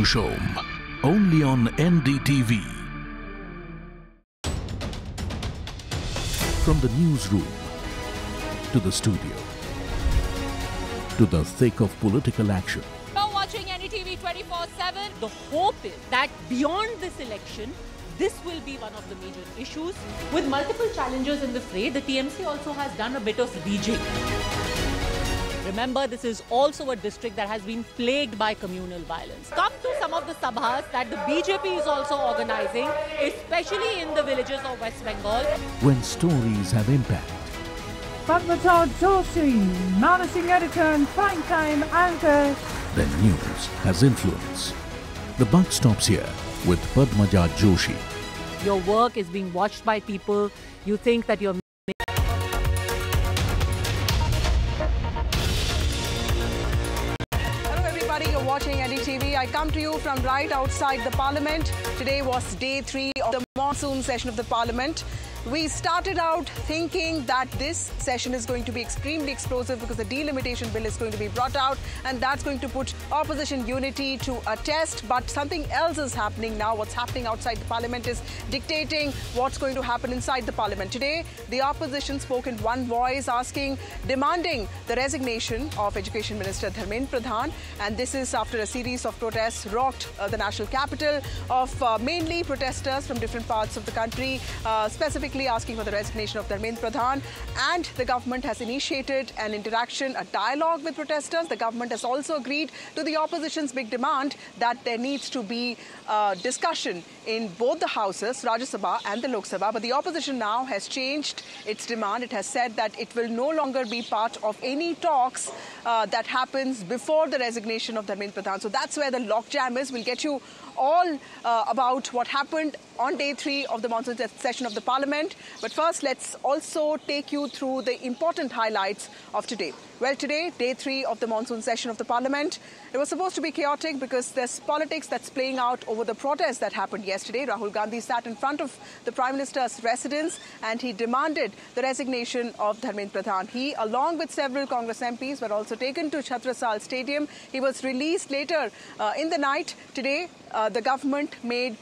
News only on NDTV. From the newsroom to the studio to the thick of political action. You're watching NDTV 24/7. The hope is that beyond this election, this will be one of the major issues. With multiple challengers in the fray, the TMC also has done a bit of rejigging. Remember, this is also a district that has been plagued by communal violence. Come to some of the sabhas that the BJP is also organizing, especially in the villages of West Bengal. When stories have impact. Padmaja Joshi, managing editor and prime-time anchor. Then news has influence. The buck stops here with Padmaja Joshi. Your work is being watched by people. You think that you're... You're watching NDTV. I come to you from right outside the Parliament. Today was day 3 of the monsoon session of the Parliament. We started out thinking that this session is going to be extremely explosive because the delimitation bill is going to be brought out and that's going to put opposition unity to a test. But something else is happening now. What's happening outside the Parliament is dictating what's going to happen inside the Parliament. Today, the opposition spoke in one voice, demanding the resignation of Education Minister Dharmendra Pradhan. And this is after a series of protests rocked the national capital of mainly protesters from different parts of the country, specifically asking for the resignation of Dharmendra Pradhan. And the government has initiated an interaction, a dialogue with protesters. The government has also agreed to the opposition's big demand that there needs to be discussion in both the houses, Rajya Sabha and the Lok Sabha. But the opposition now has changed its demand. It has said that it will no longer be part of any talks that happens before the resignation of Dharmendra Pradhan. So that's where the logjam is. We'll get you all about what happened on day 3 of the monsoon session of the Parliament. But first, let's also take you through the important highlights of today. Well, today, day 3 of the monsoon session of the Parliament, it was supposed to be chaotic because there's politics that's playing out over the protests that happened yesterday. Rahul Gandhi sat in front of the Prime Minister's residence and he demanded the resignation of Dharmendra Pradhan. He, along with several Congress MPs, were also taken to Chhatrasal Stadium. He was released later in the night. Today, the government made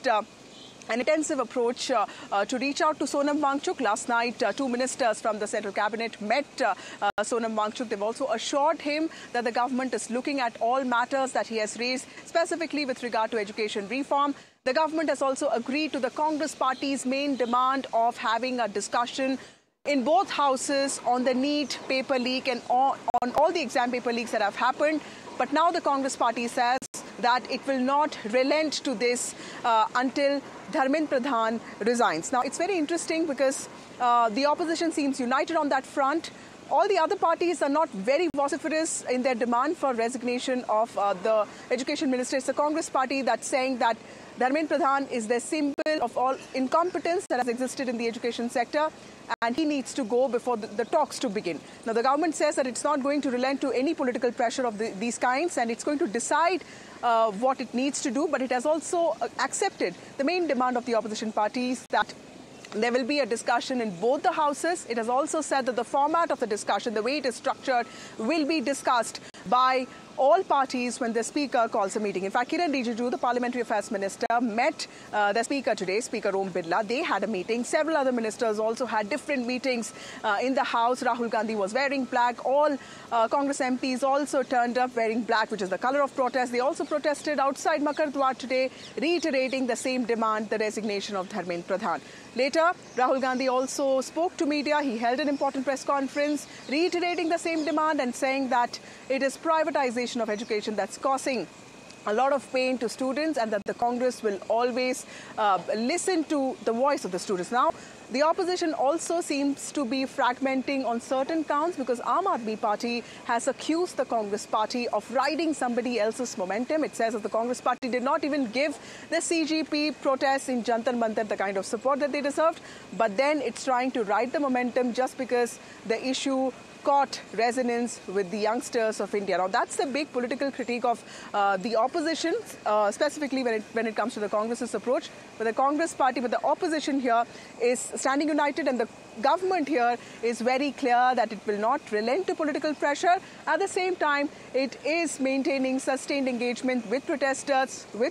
an intensive approach to reach out to Sonam Wangchuk. Last night, 2 ministers from the central cabinet met Sonam Wangchuk. They've also assured him that the government is looking at all matters that he has raised, specifically with regard to education reform. The government has also agreed to the Congress party's main demand of having a discussion in both houses on the NEET paper leak and on all the exam paper leaks that have happened. But now the Congress party says that it will not relent to this until Dharmendra Pradhan resigns. Now, it's very interesting because the opposition seems united on that front. All the other parties are not very vociferous in their demand for resignation of the education minister. It's the Congress party that's saying that Dharmendra Pradhan is the symbol of all incompetence that has existed in the education sector and he needs to go before the talks to begin. Now, the government says that it's not going to relent to any political pressure of these kinds and it's going to decide what it needs to do, but it has also accepted the main demand of the opposition parties that there will be a discussion in both the houses. It has also said that the format of the discussion, the way it is structured, will be discussed by all parties when the Speaker calls a meeting. In fact, Kiran Rijiju, the Parliamentary Affairs Minister, met the Speaker today, Speaker Om Birla. They had a meeting. Several other ministers also had different meetings in the House. Rahul Gandhi was wearing black. All Congress MPs also turned up wearing black, which is the colour of protest. They also protested outside Makar Dwar today, reiterating the same demand, the resignation of Dharmendra Pradhan. Later, Rahul Gandhi also spoke to media. He held an important press conference, reiterating the same demand and saying that it is privatization of education that's causing a lot of pain to students and that the Congress will always listen to the voice of the students. Now, the opposition also seems to be fragmenting on certain counts because Aam Aadmi Party has accused the Congress Party of riding somebody else's momentum. It says that the Congress Party did not even give the CGP protests in Jantar Mantar the kind of support that they deserved, but then it's trying to ride the momentum just because the issue caught resonance with the youngsters of India. Now, that's the big political critique of the opposition, specifically when it comes to the Congress's approach. But the Congress party, but the opposition here is standing united, and the government here is very clear that it will not relent to political pressure. At the same time, it is maintaining sustained engagement with protesters, with